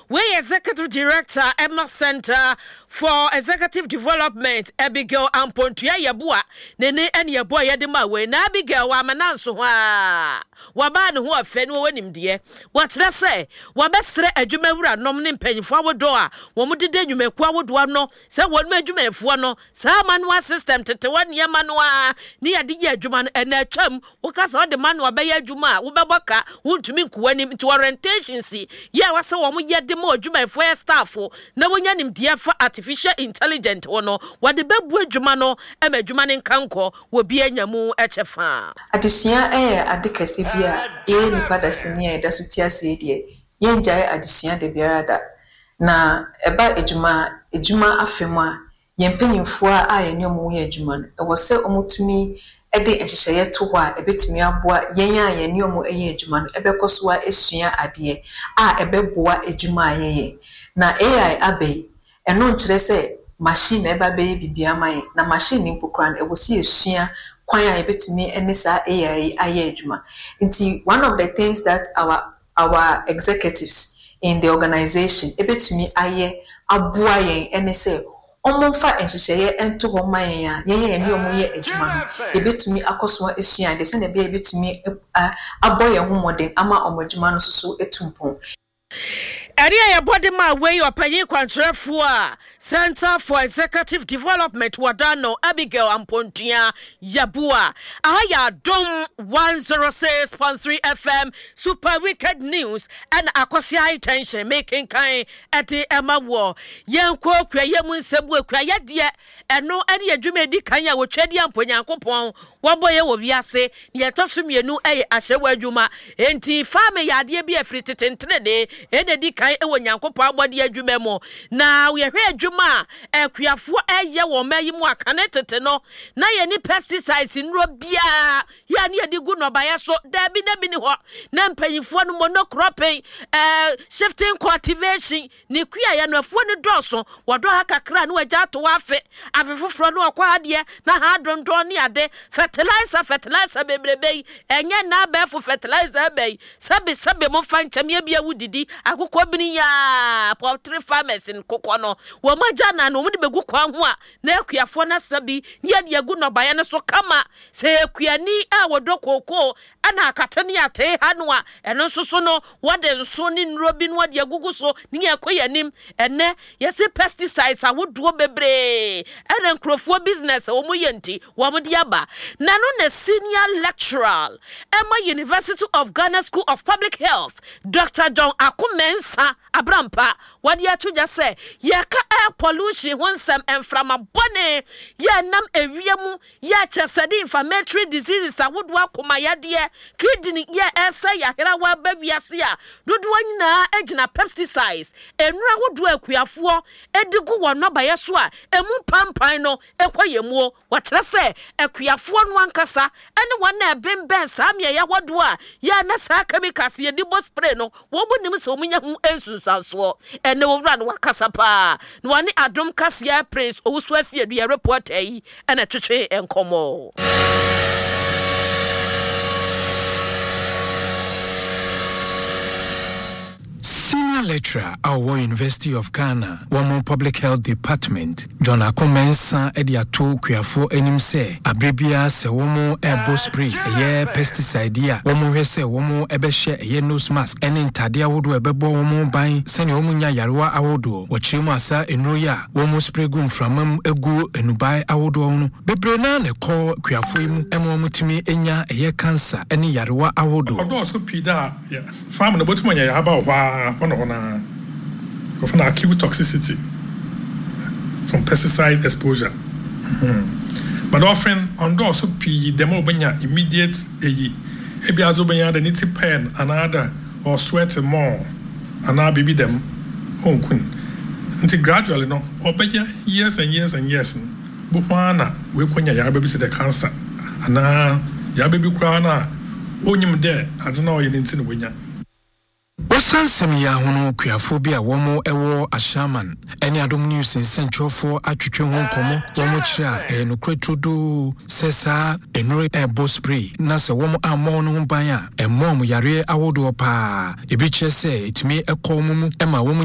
we Executive Director, Emma Center for Executive Development, Abigail Ampontua Yabua, Nene and Yaboy Yadima, we na Abigail Wamananso, Waban who are Fenway winning, dear. What's that say? Wabestre a Jumera nominating penny forward door. What would you make forward one? No, so what made you make for no? Samanwa system to 1 year manua near the year Juman and their chum, because all the man were by Juma, Ubabaka, would to make when him to orientation see. Yeah, was so one yet the more Juma for staff for no one him dear for artificial intelligence or no, what the Bebu Jumano, and a Juman in Kanko will be a Yamu HFA. At the Sia air at the Cassibia, any Padasinia, that's what you say, dear. Yen Jay at the Sia de Biarada. Na eba ejuma afema yempenyin fo a yenyomu ye ejuma no e wo se omutumi ede ehyehyeye to ho a ebetumi aboa yen a yenyomu eye ejuma no ebekoso a esua ade a ebeboa ejuma ayeye na AI abai eno nkire se machine eba be bibia man na machine mpokran e wo se esua kwan a ebetumi enesa AI aye ejuma nti one of the things that our executives in the organization ebetumi aye aboa yen ene se omonfa enhyehyeye ento ho man ya yen ene omoye ejuma ebetumi akoso esua de se na bia ebetumi aboye ho modern ama omojuma no so etumpon. Area ya body ma way your penny contrafua Center for Executive Development Wadano Abigail Ampontia Yabua Aya Dom 106.3 FM Super Wicked News and Akosia Tension making kind at the Emma War Yanko kwa yemun sebu kwa yadie eno ene adwuma di kan ya wo twedi amponyankopon waboye wo wiase ne tosumienu ahyewa adwuma enti fame yade bi afri tetentrede ene di kan ewo nyankopon abode adwuma mo na we hwe adwuma akuafo eye wo mayi mu akane tete no na ye ni pesticides nro bia ya ne yedi gu no baye so da bi na bi ni ho na mpanyifo no monocropping shifting cultivation ni kuya ya no afo ni doso wodo hakakra no wagya to wafe afefofro no akwa ade na ha dondo ne ade fertilizer bebrebe enye na befo fertilizer bei sabe mo fanchamia bia wudidi akokọ bini ya poultry farmers in kokono wo magya na no mudi begu kwa ho a na akuafo na sabi ye de agu no baye ne so kama se akuani a wodo koko ana akatani ate ha no a eno so no wode nso ni nrobi no de agugu so ni akoyanim ene yesi pesticides awodo bebre ene nkrofo business o moyenti wo mode aba na no na senior lecturer Emma University of Ghana School of Public Health Dr. John Akumensa Abrampa wadi atuja se yaka air pollution wonsam enframa bone ya nam ewiemu ya chesedi inflammatory diseases awodo akoma yade kidney ya esa ya hera wa babiase a dodo nyina agina pesticides enura wodo akuafo edigu wono baye so a emu pampan no ekoyemu wakyere se akuafo no ankasa ene wona ebemben samia ya wodo a ya na sa chemicals ye dibo spray no wo bonim se omunya hu ensunsanso ene wo wura no wakasa pa no wani adom kasia prince owusu asie dua report yi ene twetwe enkomo. Senior lecturer at War University of Ghana, Womo Public Health Department, John Akumensa Ediato Kuafo enim se abrebia se womo airbo spray ye pesticide ya womo hwese womo ebehye ye nose mask ene ntade awodo ebebo womo ban sene womo nya yarewa awodo wochiremu asa enroya womo spray gu mframam egu enubai awodo no bebre na ne ko kuafo imu emo mutimi enya ye cancer ene yarewa awodo odo so pida ya farm no botumo nya ya ba hwa of an acute toxicity from pesticide exposure. But often on those who pee demo benya immediate ebiazo benya the nitty pen another or sweat more and baby them kun until gradually no or benya years and years buhwana we kwanya ya baby say the cancer and ya baby kwana onyim there adna oyin ntin wenya. Wasansem ya hono kuafo bi a womo ewo ashaman ene adom news nsentwofo atwetwe ho nkomo womo kira enokretrodo sesa enore airbo spray na se womo amon no ban a emmom yare awodo pa ebi kire se etimi ekomumu ema womo